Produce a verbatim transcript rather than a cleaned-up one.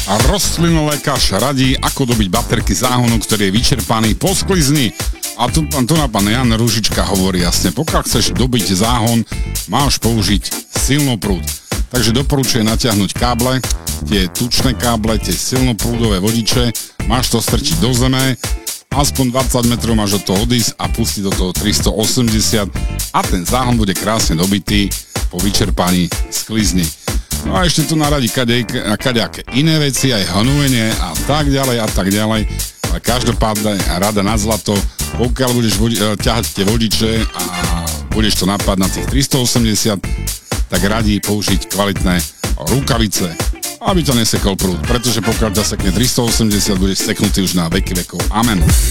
A rostlinolékař radí, ako dobiť baterky záhonu, ktorý je vyčerpaný po sklizni. A tu, tu na pán Jan Ružička hovorí jasne, pokiaľ chceš dobiť záhon, máš použiť silnoprúd. Takže doporučuje natiahnuť káble, tie tučné káble, tie silnoprúdové vodiče, máš to strčiť do zeme, aspoň dvadsať metrov máš od toho odísť a pustiť do toho tristoosemdesiat a ten záhon bude krásne dobitý po vyčerpaní sklizni. No a ešte tu naradí kadejaké iné veci, aj hnúenie a tak ďalej a tak ďalej. Ale každopádne rada na zlato, pokiaľ budeš vodi- ťahať tie vodiče a budeš to napáť na tých tristoosemdesiat, tak radí použiť kvalitné rukavice, aby ťa nesekol prúd, pretože pokiaľ ťa sekne tristoosemdesiat, budeš seknutý už na veky vekov. Amen.